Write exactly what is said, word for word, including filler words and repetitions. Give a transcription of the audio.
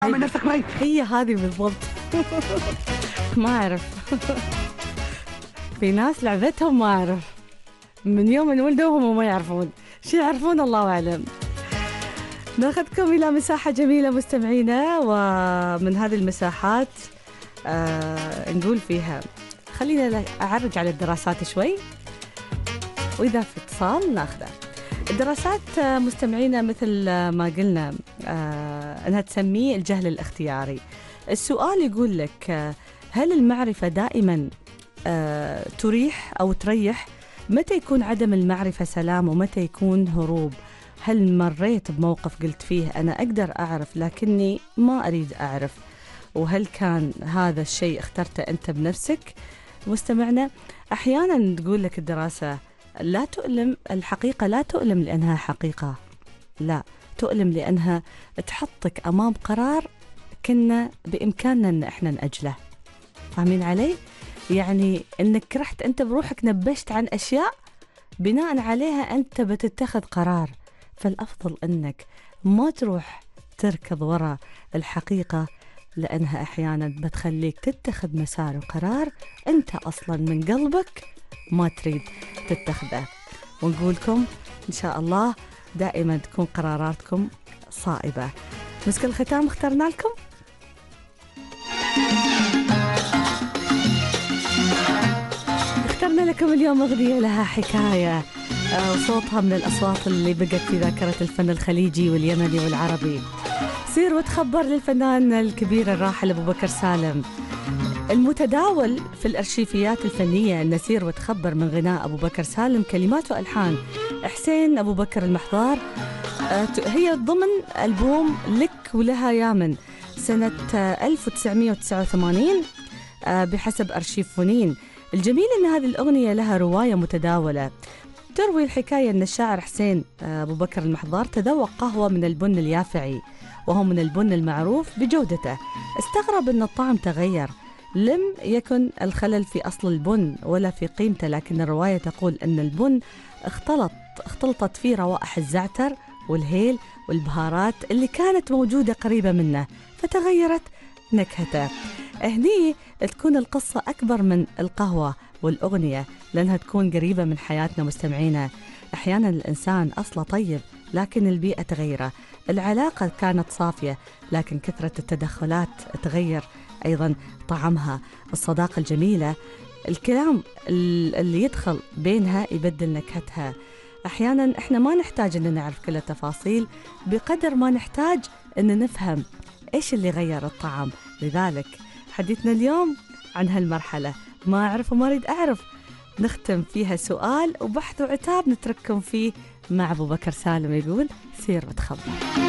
من نفسك مي. هي هذه بالضبط. ما أعرف. في ناس لعبتهم ما أعرف من يوم من ولدوهم وما يعرفون شو يعرفون، الله أعلم. ناخذكم إلى مساحة جميلة مستمعينا، ومن هذه المساحات آه نقول فيها خلينا أعرج على الدراسات شوي، وإذا في اتصال ناخذه. الدراسات مستمعينا مثل ما قلنا آه أنها تسميه الجهل الاختياري. السؤال يقول لك هل المعرفة دائما آه تريح أو تريح؟ متى يكون عدم المعرفة سلام ومتى يكون هروب؟ هل مريت بموقف قلت فيه أنا أقدر أعرف لكني ما أريد أعرف؟ وهل كان هذا الشيء اخترته أنت بنفسك؟ مستمعنا، أحيانا تقول لك الدراسة لا تؤلم، الحقيقة لا تؤلم لأنها حقيقة، لا تؤلم لأنها تحطك أمام قرار كنا بإمكاننا أن إحنا نأجله. فاهمين علي؟ يعني أنك رحت أنت بروحك نبشت عن أشياء بناء عليها أنت بتتخذ قرار، فالأفضل أنك ما تروح تركض وراء الحقيقة، لأنها أحيانا بتخليك تتخذ مسار وقرار أنت أصلا من قلبك ما تريد تتخذه. ونقولكم إن شاء الله دائما تكون قراراتكم صائبة. مسك الختام اخترنا لكم اخترنا لكم اليوم أغنية لها حكاية وصوتها من الأصوات اللي بقت في ذاكرة الفن الخليجي واليمني والعربي. سير وتخبر للفنان الكبير الراحل أبو بكر سالم. المتداول في الأرشيفيات الفنية أن سير وتخبر من غناء أبو بكر سالم، كلمات وألحان حسين أبو بكر المحضار، هي ضمن ألبوم لك ولها يامن سنة ألف وتسعمئة وتسعة وثمانين بحسب أرشيف فنين. الجميل أن هذه الأغنية لها رواية متداولة تروي الحكاية أن الشاعر حسين أبو بكر المحضار تذوق قهوة من البن اليافعي، وهو من البن المعروف بجودته. استغرب أن الطعم تغير، لم يكن الخلل في أصل البن ولا في قيمته، لكن الرواية تقول أن البن اختلط اختلطت فيه روائح الزعتر والهيل والبهارات اللي كانت موجودة قريبة منه، فتغيرت نكهته. هني تكون القصة أكبر من القهوة والأغنية، لأنها تكون قريبة من حياتنا مستمعينا. أحيانا الإنسان أصله طيب لكن البيئة تغيره، العلاقة كانت صافية لكن كثرة التدخلات تغير أيضا طعمها، الصداقة الجميلة الكلام اللي يدخل بينها يبدل نكهتها. أحيانا إحنا ما نحتاج أن نعرف كل التفاصيل بقدر ما نحتاج أن نفهم إيش اللي غير الطعم. لذلك حديثنا اليوم عن هالمرحلة، ما أعرف وما أريد أعرف، نختم فيها سؤال وبحث وعتاب نترككم فيه مع أبو بكر سالم يقول سير وتخبر.